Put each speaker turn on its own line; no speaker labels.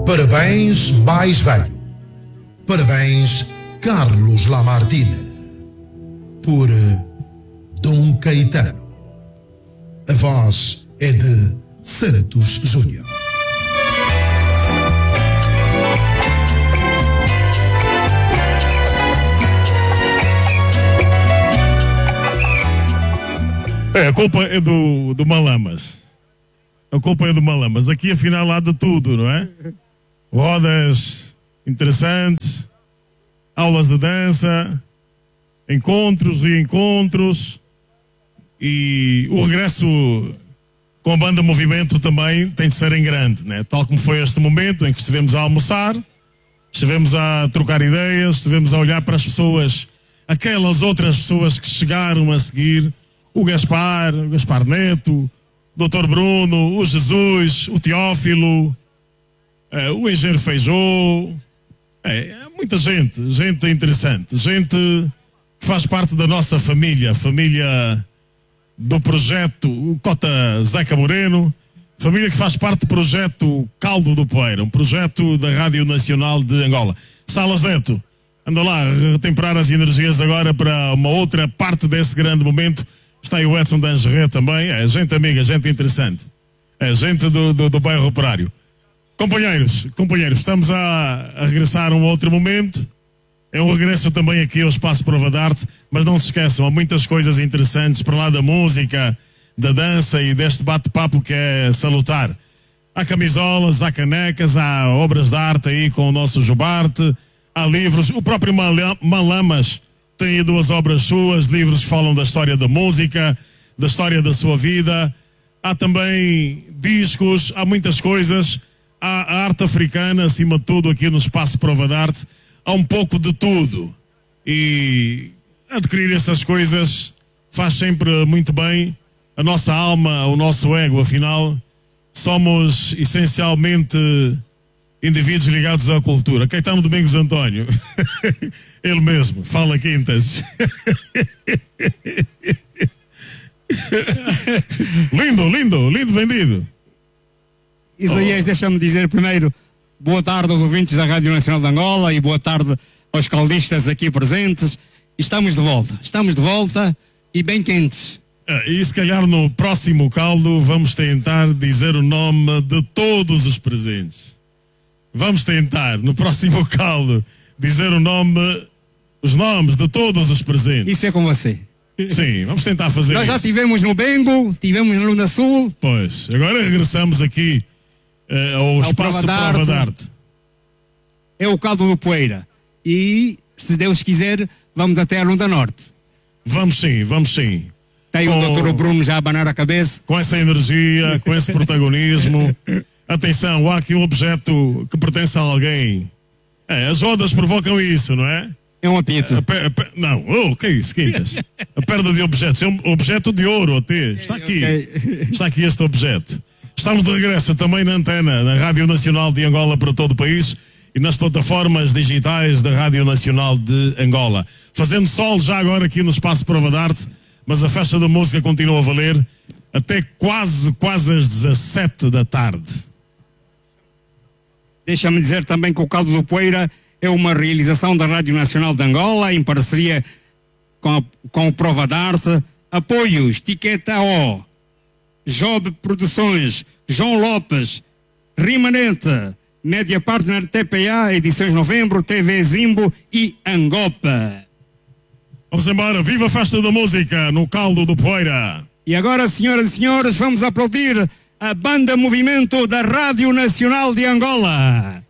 Parabéns, mais velho. Parabéns, Carlos Lamartine. Por Dom Caetano. A voz é de Santos Júnior.
A culpa é do Malamas. A culpa é do Malamas. Aqui afinal há de tudo, não é? Rodas interessantes, aulas de dança, encontros, reencontros e o regresso com a banda Movimento também tem de ser em grande, né? Tal como foi este momento em que estivemos a almoçar, estivemos a trocar ideias, estivemos a olhar para as pessoas, aquelas outras pessoas que chegaram a seguir, o Gaspar Neto, o Dr. Bruno, o Jesus, o Teófilo, o Engenheiro Feijó, muita gente interessante, gente que faz parte da nossa família, família do projeto Cota Zeca Moreno, família que faz parte do projeto Caldo do Poeira, um projeto da Rádio Nacional de Angola. Salas Neto, anda lá a retemperar as energias agora para uma outra parte desse grande momento. Está aí o Edson Dangeré também, é gente amiga, gente interessante, é gente do bairro operário. Companheiros, estamos a regressar a um outro momento. É um regresso também aqui ao Espaço Prova de Arte, mas não se esqueçam, há muitas coisas interessantes para lá da música, da dança e deste bate-papo que é salutar. Há camisolas, há canecas, há obras de arte aí com o nosso Jubarte, há livros. O próprio Malamas tem aí 2 obras suas, livros que falam da história da música, da história da sua vida. Há também discos, há muitas coisas. Há a arte africana, acima de tudo, aqui no Espaço Prova de Arte. Há um pouco de tudo. E adquirir essas coisas faz sempre muito bem. A nossa alma, o nosso ego, afinal, somos essencialmente indivíduos ligados à cultura. Caetano Domingos António, ele mesmo, fala quintas. lindo vendido.
Isaías, deixa-me dizer primeiro boa tarde aos ouvintes da Rádio Nacional de Angola e boa tarde aos caldistas aqui presentes. Estamos de volta e bem quentes.
E se calhar no próximo caldo vamos tentar dizer o nome de todos os presentes. Vamos tentar no próximo caldo dizer os nomes de todos os presentes.
Isso é com você.
Sim, vamos tentar fazer isso.
Nós já estivemos no Bengo, estivemos na Luna Sul.
Pois, agora regressamos aqui ao Espaço Prova de Arte.
É o Caldo do Poeira. E, se Deus quiser, vamos até a Lunda Norte.
Vamos sim.
Tem o Dr. Bruno já a abanar a cabeça.
Com essa energia, com esse protagonismo. Atenção, há aqui um objeto que pertence a alguém. As rodas provocam isso, não é?
É um apito.
Não, que é isso, Quintas? A perda de objetos. É um objeto de ouro até. Está aqui. Está aqui este objeto. Estamos de regresso também na antena, na Rádio Nacional de Angola para todo o país e nas plataformas digitais da Rádio Nacional de Angola. Fazendo sol já agora aqui no Espaço Prova de Arte, mas a festa da música continua a valer até quase às 17 da tarde.
Deixa-me dizer também que o Caldo do Poeira é uma realização da Rádio Nacional de Angola em parceria com o Prova de Arte. Apoios, Tiqueta O, Job Produções, João Lopes, Rimanente, Média Partner TPA, Edições Novembro, TV Zimbo e Angopa.
Vamos embora, viva a festa da música no Caldo do Poeira.
E agora, senhoras e senhores, vamos aplaudir a Banda Movimento da Rádio Nacional de Angola.